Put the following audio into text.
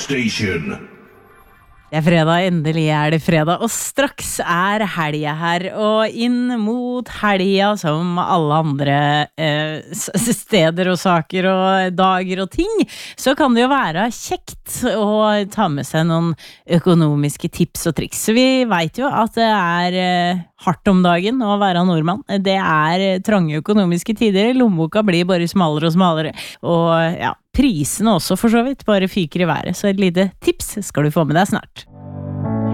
station. Det fredag, endelig det fredag, og straks helga her, og inn mot helga som alle andre steder og saker og dager og ting, så kan det jo være kjekt å ta med seg noen økonomiske tips og triks. Så vi vet jo at det hardt om dagen å være nordmann. Det trange økonomiske tider, lommeboka blir bare smalere og smalere, og ja, prisene også for så vidt bare fyker i været, så et lite tips skal du få med deg snart.